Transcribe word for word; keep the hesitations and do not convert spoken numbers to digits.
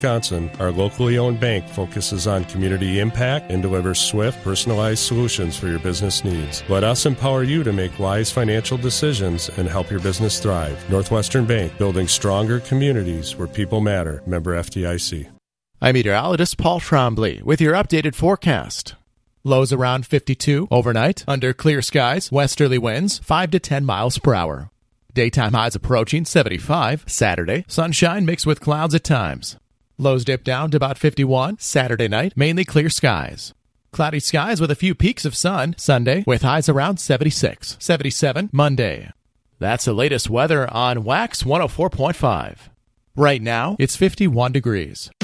Wisconsin, our locally owned bank focuses on community impact and delivers swift, personalized solutions for your business needs. Let us empower you to make wise financial decisions and help your business thrive. Northwestern Bank, building stronger communities where people matter. Member F D I C. I'm meteorologist Paul Trombley with your updated forecast. Lows around fifty-two overnight, under clear skies, westerly winds five to ten miles per hour. Daytime highs approaching seventy-five. Saturday, sunshine mixed with clouds at times. Lows dip down to about fifty-one. Saturday night, mainly clear skies. Cloudy skies with a few peaks of sun. Sunday, with highs around seventy-six. seventy-seven Monday. That's the latest weather on Wax one oh four point five. Right now, it's fifty-one degrees.